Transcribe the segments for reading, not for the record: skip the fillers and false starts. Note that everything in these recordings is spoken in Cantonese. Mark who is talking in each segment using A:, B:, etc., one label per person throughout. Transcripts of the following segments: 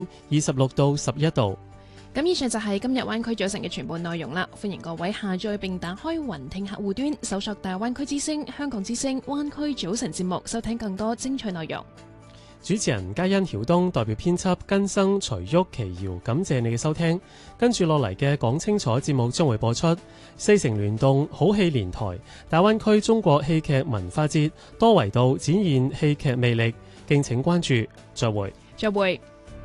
A: 26到11度。
B: 咁以上就係今日灣區早晨嘅全部內容啦，歡迎各位下載並打開雲聽客戶端，搜索大灣區之聲、香港之聲、灣區早晨節目，收聽更多精彩內容。
A: 主持人嘉欣曉東代表編輯根生徐旭奇瑤，感謝你嘅收聽。跟住落嚟嘅講清楚節目將會播出4城聯動好戲連台，大灣區中國戲劇文化節多維度展現戲劇魅力，敬請關注。再會。
B: 再會。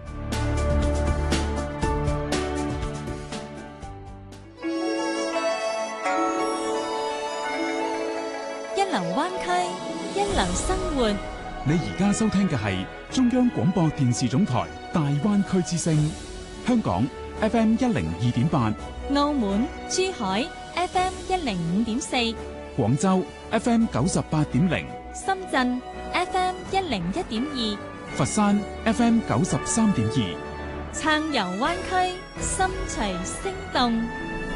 C: 一流灣區，一流生活。
D: 你而家收聽嘅係中央廣播電視總台大灣區之聲，香港 FM 102.8，
C: 澳門、珠海 FM 105.4，
D: 廣州 FM 98.0，
C: 深圳 FM 101.2，
D: 佛山 FM 93.2，
C: 撐遊灣區，心隨聲動。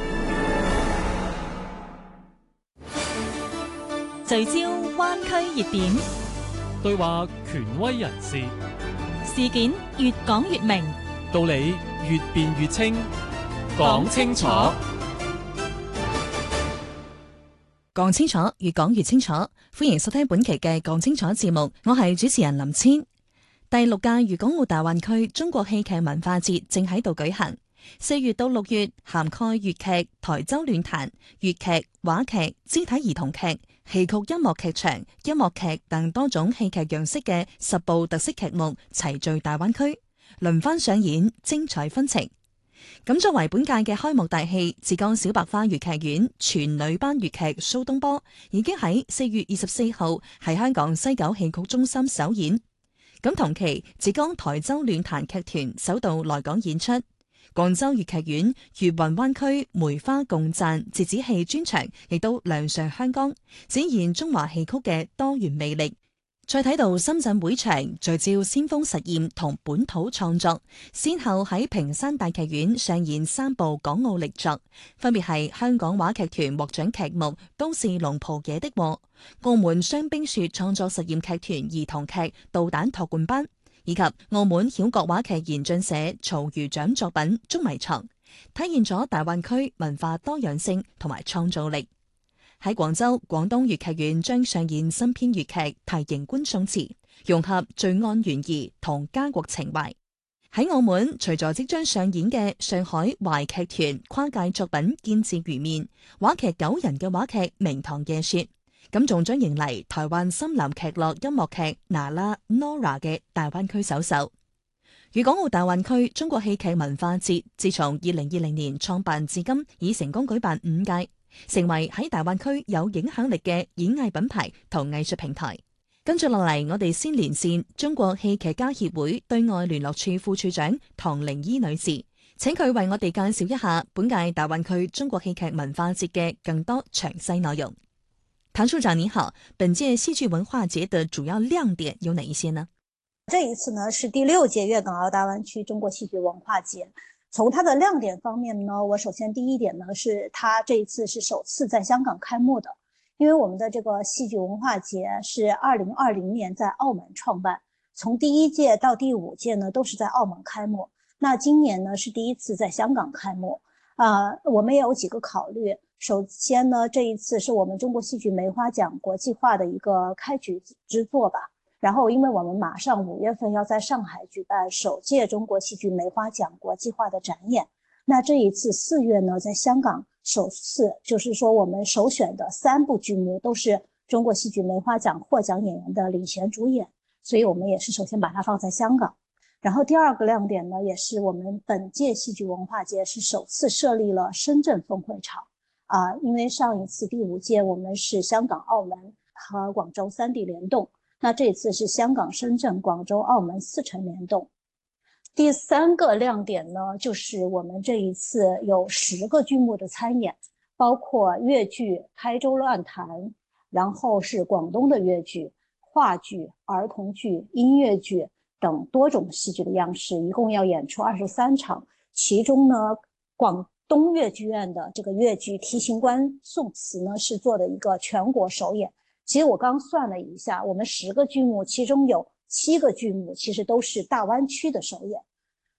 C: 聚焦灣區熱點，
A: 對話權威人士，
C: 事件越講越明，
A: 道理越辯越清，講清楚。
E: 講清楚，越講越清楚。歡迎收聽本期嘅講清楚節目，我係主持人林千。第6屆粵港澳大灣區中國戲劇文化節正喺度舉行，4月到6月涵蓋粵劇、台州亂彈、粵劇、話劇、肢體兒童劇、戲曲、音樂劇場、音樂劇等多種戲劇樣式嘅10部特色劇目齊聚大灣區，輪番上演，精彩紛呈。咁作為本屆嘅開幕大戲，浙江小白花粵劇院全女班粵劇蘇東坡已經喺4月24號喺香港西九戲曲中心首演。咁同期，浙江台州亂彈劇團首度來港演出。廣州粵劇院粵雲灣區梅花共讚折子戲專場亦都亮相香港，展現中華戲曲嘅多元魅力。再睇到深圳會場聚焦先鋒實驗同本土創作，先後喺平山大劇院上演3部港澳力作，分別係香港話劇團獲獎劇目《都是龍袍惹的禍》，澳門雙冰雪創作實驗劇團兒童劇《導彈托管班》，以及澳門曉覺話劇研進社曹漁獎作品《捉迷藏》，體現咗大灣區文化多樣性同埋創造力。喺廣州，廣東粵劇院將上演新編粵劇《題刑官宋詞》，融合罪案懸疑同家國情懷。喺澳門，除咗即將上演嘅上海懷劇團跨界作品《見字如面》，話劇9人嘅話劇《明堂夜說》，咁仲將迎嚟台灣深藍劇樂音樂劇《娜拉 Nora》嘅大灣區首秀。粵港澳大灣區中國戲劇文化節自從2020年創辦至今，已成功舉辦5屆。成為喺大灣區有影響力嘅演藝品牌同藝術平台。跟住落嚟，我哋先連線中國戲劇家協會對外聯絡處副處長唐玲依女士，請佢為我哋介紹一下本屆大灣區中國戲劇文化節嘅更多詳細內容。唐處長您好，本屆戲劇文化節的主要亮點有哪一些呢？
F: 這一次呢是第6屆粵港澳大灣區中國戲劇文化節。從它的亮點方面呢，我首先第一點呢是它這一次是首次在香港開幕的，因為我們的這個戲劇文化節是2020年在澳門創辦，從第1屆到第5屆呢都是在澳門開幕，那今年呢是第一次在香港開幕。我們也有幾個考慮，首先呢這一次是我們中國戲劇梅花獎國際化的一個開局之作吧。然後因為我們馬上5月份要在上海舉辦首屆中國戲劇梅花獎國際化的展演，那這一次4月呢在香港首次，就是說我們首選的3部劇目都是中國戲劇梅花獎獲獎演員的領銜主演，所以我們也是首先把它放在香港。然後第2個亮點呢，也是我們本屆戲劇文化節是首次設立了深圳分會場因為上一次第5屆我們是香港、澳門和廣州3地聯動，那這次是香港、深圳、廣州、澳門4城聯動。第3個亮點呢，就是我們這一次有10個劇目的參演，包括粵劇《台州亂彈》，然後是廣東的粵劇、話劇、兒童劇、音樂劇等多種戲劇的樣式，一共要演出23場。其中呢，廣東粵劇院的這個粵劇《提刑官宋詞》呢，是做的一個全國首演。其實我剛算了一下，我們10個劇目，其中有7個劇目其實都是大灣區的首演，